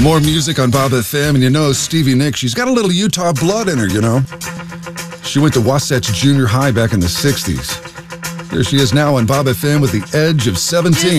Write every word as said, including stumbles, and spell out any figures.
More music on Bob F M, and you know Stevie Nicks, she's got a little Utah blood in her, you know. She went to Wasatch Junior High back in the sixties. Here she is now on Bob F M with the Edge of seventeen.